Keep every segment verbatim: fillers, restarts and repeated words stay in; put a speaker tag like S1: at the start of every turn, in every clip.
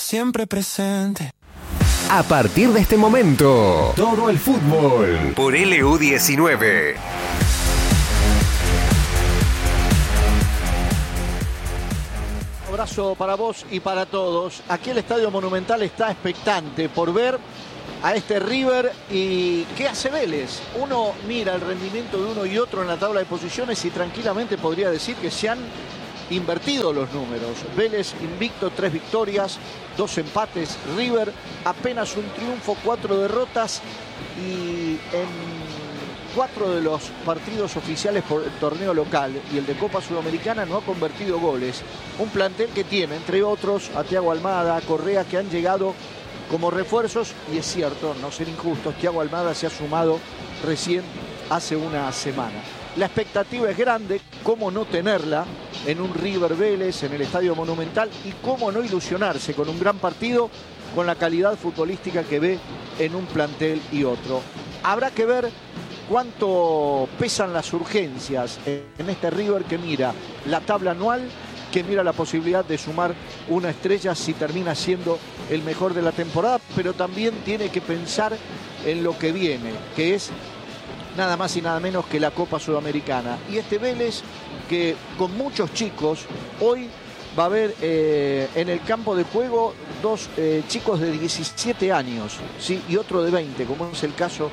S1: siempre presente.
S2: A partir de este momento, todo el fútbol por L U diecinueve.
S3: Un abrazo para vos y para todos. Aquí el Estadio Monumental está expectante por ver a este River y qué hace Vélez. Uno mira el rendimiento de uno y otro en la tabla de posiciones y tranquilamente podría decir que se han invertido los números. Vélez invicto, tres victorias, dos empates. River apenas un triunfo, cuatro derrotas, y en cuatro de los partidos oficiales por el torneo local y el de Copa Sudamericana no ha convertido goles. Un plantel que tiene, entre otros, a Thiago Almada, a Correa, que han llegado como refuerzos, y es cierto, no ser injustos, Thiago Almada se ha sumado recién hace una semana. La expectativa es grande, cómo no tenerla en un River Vélez, en el Estadio Monumental, y cómo no ilusionarse con un gran partido, con la calidad futbolística que ve en un plantel y otro. Habrá que ver cuánto pesan las urgencias en este River que mira la tabla anual, que mira la posibilidad de sumar una estrella si termina siendo el mejor de la temporada, pero también tiene que pensar en lo que viene, que es nada más y nada menos que la Copa Sudamericana. Y este Vélez, que con muchos chicos, hoy va a haber eh, en el campo de juego dos eh, chicos de diecisiete años, ¿sí? Y otro de veinte, como es el caso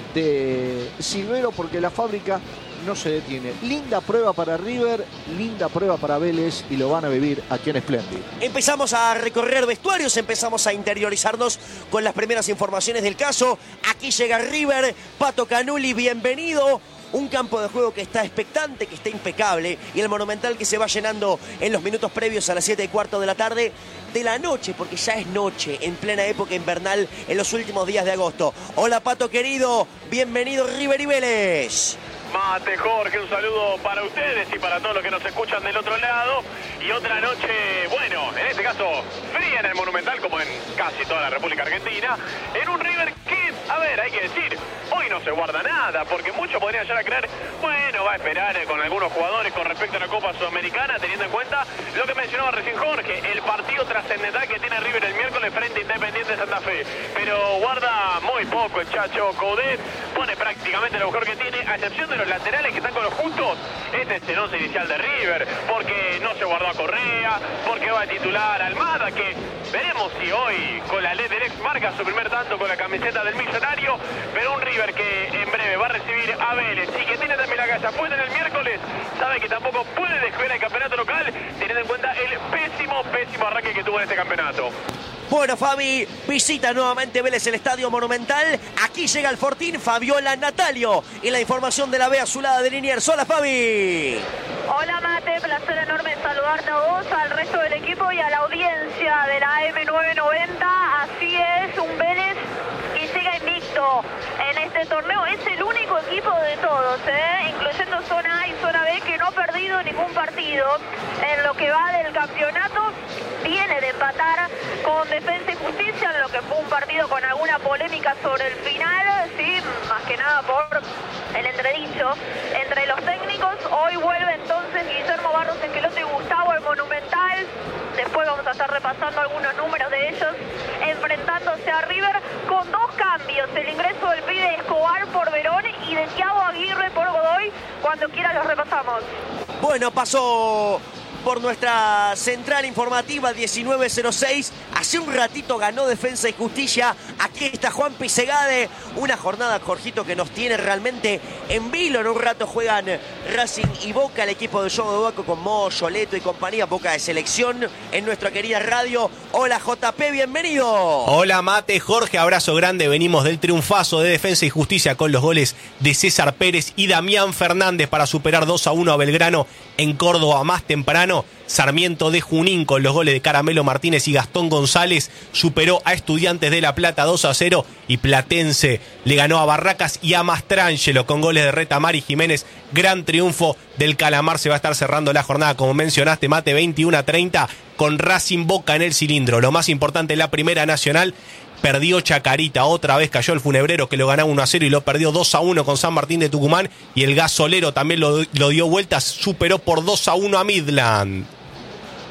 S3: de Silvero, porque la fábrica no se detiene. Linda prueba para River, linda prueba para Vélez, y lo van a vivir aquí en Splendid.
S4: Empezamos a recorrer vestuarios, empezamos a interiorizarnos con las primeras informaciones del caso. Aquí llega River, Pato Canuli, bienvenido. Un campo de juego que está expectante, que está impecable, y el Monumental que se va llenando en los minutos previos a las siete y cuarto de la tarde de la noche, porque ya es noche, en plena época invernal, en los últimos días de agosto. Hola, Pato querido, bienvenido River y Vélez.
S5: Mate, Jorge, un saludo para ustedes y para todos los que nos escuchan del otro lado. Y otra noche, bueno, en este caso, fría en el Monumental, como en casi toda la República Argentina. En un River que, a ver, hay que decir, hoy no se guarda nada, porque muchos podrían llegar a creer, bueno, va a esperar con algunos jugadores con respecto a la Copa Sudamericana, teniendo en cuenta lo que mencionaba recién Jorge, el partido trascendental que tiene River el miércoles frente a Independiente de Santa Fe. Pero guarda muy poco el Chacho Coudet, pone prácticamente lo mejor que tiene, a excepción de los laterales que están con los juntos. Este es el once inicial de River, porque no se guardó a Correa, porque va a titular a Almada, que veremos si hoy con la ley del ex marca su primer tanto con la camiseta del Millonario, pero un River que en breve va a recibir a Vélez y que tiene también la casa puesta en el miércoles, sabe que tampoco puede descuidar el campeonato local, teniendo en cuenta el pésimo, pésimo arranque que tuvo en este campeonato.
S4: Bueno, Fabi, visita nuevamente Vélez el Estadio Monumental. Aquí llega el Fortín, Fabiola Natalio, y la información de la B azulada de Liniers. Hola, Fabi.
S6: Hola, Mate, placer enorme saludarte a vos, al resto del equipo y a la audiencia de la A M novecientos noventa. Así es, un Vélez que llega invicto en este torneo. Es el único equipo de todos, ¿eh? Incluyendo zona A y zona B, que no ha perdido ningún partido en lo que va del campeonato. Viene de empatar con Defensa y Justicia, en lo que fue un partido con alguna polémica sobre el final, sí, más que nada por el entredicho entre los técnicos. Hoy vuelve entonces Guillermo Barros Esqueloto y Gustavo al Monumental. Después vamos a estar repasando algunos números de ellos, enfrentándose a River con dos cambios: el ingreso del pibe Escobar por Verón y de Thiago Aguirre por Godoy. Cuando quiera los repasamos.
S4: Bueno, pasó por nuestra central informativa diecinueve cero seis. Hace un ratito ganó Defensa y Justicia. Aquí está Juan Pisegade. Una jornada, Jorgito, que nos tiene realmente en vilo. En un rato juegan Racing y Boca, el equipo de Yogo de Baco con Moyo, Leto y compañía. Boca de selección en nuestra querida radio. Hola, J P, bienvenido.
S7: Hola, Mate, Jorge, abrazo grande. Venimos del triunfazo de Defensa y Justicia con los goles de César Pérez y Damián Fernández para superar dos a uno a Belgrano en Córdoba más temprano. Sarmiento de Junín con los goles de Caramelo Martínez y Gastón González superó a Estudiantes de La Plata dos a cero, y Platense le ganó a Barracas y a Mastrangelo con goles de Retamar y Jiménez. Gran triunfo del Calamar. Se va a estar cerrando la jornada, como mencionaste, Mate, veintiuno a treinta con Racing Boca en el cilindro. Lo más importante, la Primera Nacional. Perdió Chacarita, otra vez cayó el Funebrero, que lo ganaba uno a cero y lo perdió dos a uno con San Martín de Tucumán, y el Gasolero también lo, lo dio vueltas, superó por dos a uno a Midland.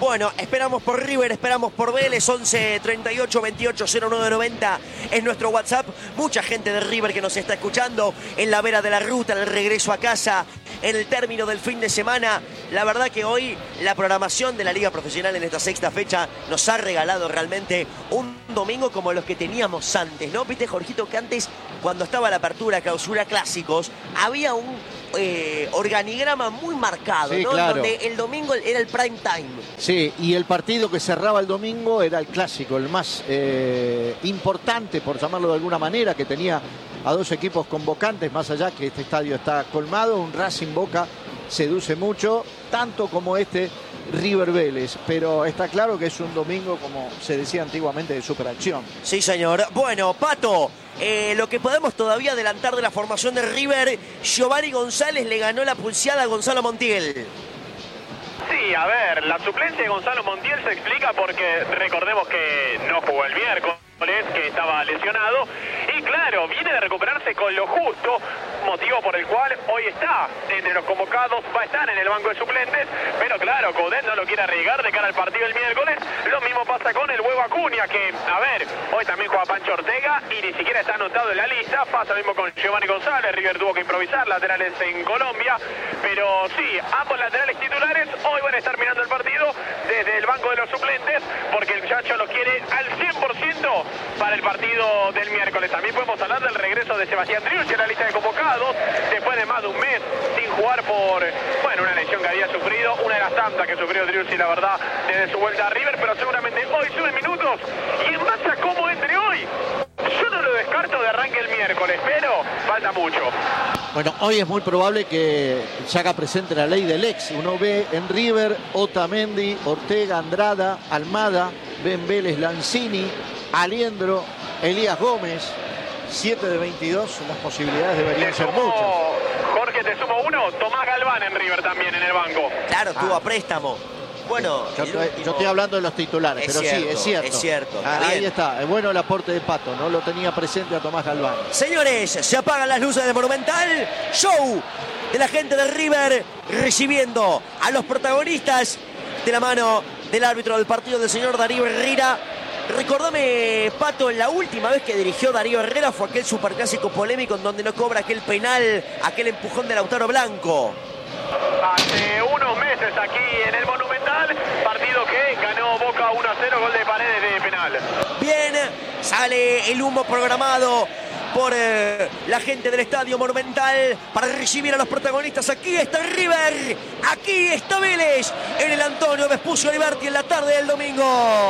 S4: Bueno, esperamos por River, esperamos por Vélez. Once treinta y ocho veintiocho cero nueve noventa es nuestro WhatsApp. Mucha gente de River que nos está escuchando en la vera de la ruta, en el regreso a casa, en el término del fin de semana. La verdad que hoy la programación de la Liga Profesional en esta sexta fecha nos ha regalado realmente un domingo como los que teníamos antes, ¿no? Viste, Jorgito, que antes, cuando estaba la apertura, clausura, clásicos, había un eh, organigrama muy marcado,
S3: sí,
S4: ¿no?
S3: Claro.
S4: Donde el domingo era el prime time.
S3: Sí, y el partido que cerraba el domingo era el clásico, el más eh, importante, por llamarlo de alguna manera, que tenía a dos equipos convocantes, más allá que este estadio está colmado. Un Racing Boca seduce mucho, tanto como este River Vélez, pero está claro que es un domingo, como se decía antiguamente, de superacción.
S4: Sí, señor. Bueno, Pato, eh, lo que podemos todavía adelantar de la formación de River, Giovanni González le ganó la pulseada a Gonzalo Montiel.
S5: Sí, a ver, la suplencia de Gonzalo Montiel se explica porque recordemos que no jugó el miércoles, que estaba lesionado, y claro, viene de recuperarse con lo justo, motivo por el cual hoy está entre los convocados, va a estar en el banco de suplentes, pero claro, Coudet no lo quiere arriesgar de cara al partido del miércoles. Lo mismo pasa con el Huevo Acuña, que, a ver, hoy también juega Pancho Ortega y ni siquiera está anotado en la lista. Pasa lo mismo con Giovanni González. River tuvo que improvisar laterales en Colombia, pero sí, ambos laterales titulares hoy van a estar mirando el partido desde el banco de los suplentes, porque el muchacho lo quiere al cien por ciento para el partido del miércoles. También podemos hablar del regreso de Sebastián Driussi en la lista de convocados, después de más de un mes sin jugar por, bueno, una lesión que había sufrido, una de las tantas que sufrió Driussi, la verdad, desde su vuelta a River, pero seguramente hoy sube minutos, y en base a cómo entre hoy, yo no lo descarto de arranque el miércoles, pero falta mucho.
S3: Bueno, hoy es muy probable que se haga presente la ley del ex. Uno ve en River Otamendi, Ortega, Andrada, Almada, ve en Vélez Lanzini, Aliendro, Elías Gómez. siete de veintidós, las posibilidades deberían
S5: Te
S3: ser
S5: sumo,
S3: muchas.
S5: Jorge, te sumo uno, Tomás Galván en River también en el banco.
S4: Claro, estuvo
S3: Ah.
S4: a préstamo. Bueno,
S3: Yo,
S4: el
S3: estoy-
S4: último-
S3: yo estoy hablando de los titulares,
S4: Es
S3: pero
S4: cierto,
S3: sí, es cierto.
S4: es cierto,
S3: Ah,
S4: está
S3: ahí
S4: bien.
S3: está, es bueno el aporte de Pato, no lo tenía presente a Tomás Galván.
S4: Señores, se apagan las luces de Monumental. Show de la gente de River recibiendo a los protagonistas de la mano del árbitro del partido, del señor Darío Herrera. Recordame, Pato, la última vez que dirigió Darío Herrera fue aquel superclásico polémico en donde no cobra aquel penal, aquel empujón de Lautaro Blanco.
S5: Hace unos meses aquí en el Monumental, partido que ganó Boca uno a cero, gol de Paredes de penal.
S4: Bien, sale el humo programado por eh, la gente del Estadio Monumental para recibir a los protagonistas. Aquí está River, aquí está Vélez, en el Antonio Vespucio Liberti en la tarde del domingo.